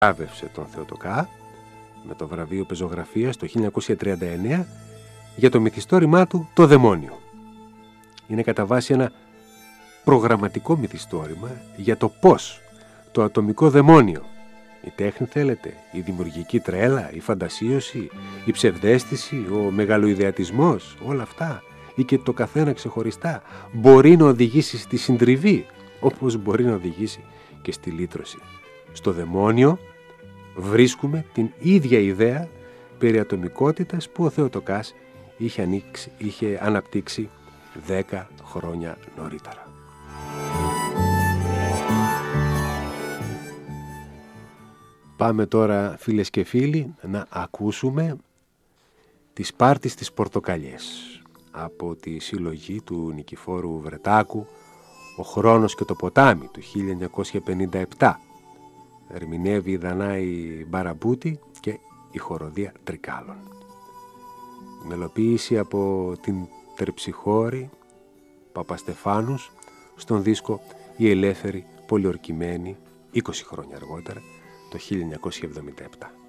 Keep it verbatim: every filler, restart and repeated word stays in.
βράβευσε τον Θεοτοκά με το βραβείο πεζογραφίας το χίλια εννιακόσια τριάντα εννέα για το μυθιστόρημά του «Το Δαιμόνιο». Είναι κατά βάση ένα προγραμματικό μυθιστόρημα για το πώς το ατομικό δαιμόνιο, η τέχνη θέλετε, η δημιουργική τρέλα, η φαντασίωση, η ψευδαίσθηση, ο μεγαλοειδεατισμός, όλα αυτά ή και το καθένα ξεχωριστά μπορεί να οδηγήσει στη συντριβή, όπως μπορεί να οδηγήσει και στη λύτρωση. Στο δαιμόνιο βρίσκουμε την ίδια ιδέα περί ατομικότητας που ο Θεοτοκάς είχε, ανοίξει, είχε αναπτύξει δέκα χρόνια νωρίτερα. Πάμε τώρα, φίλες και φίλοι, να ακούσουμε τη Σπάρτη στις Πορτοκαλιές από τη συλλογή του Νικηφόρου Βρετάκου «Ο χρόνος και το ποτάμι» του χίλια εννιακόσια πενήντα επτά. Ερμηνεύει η Δανάη Μπαραμπούτη και η χοροδία Τρικάλων. Μελοποίηση από την Τερψιχώρη Παπαστεφάνους στον δίσκο «Η Ελεύθερη Πολιορκημένη» είκοσι χρόνια αργότερα, το χίλια εννιακόσια εβδομήντα επτά.